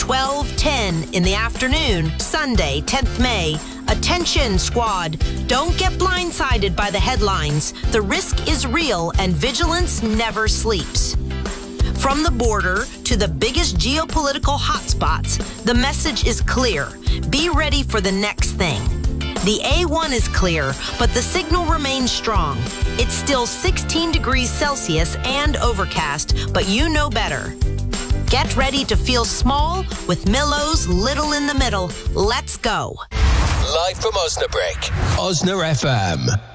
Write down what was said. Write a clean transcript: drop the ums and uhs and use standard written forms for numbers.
12:10 in the afternoon, Sunday, 10th May. Attention, squad. Don't get blindsided by the headlines. The risk is real and vigilance never sleeps. From the border to the biggest geopolitical hotspots, the message is clear. Be ready for the next thing. The A1 is clear, but the signal remains strong. It's still 16 degrees Celsius and overcast, but you know better. Get ready to feel small with Millows Little in the Middle. Let's go. Live from Osnabrück, Osna FM.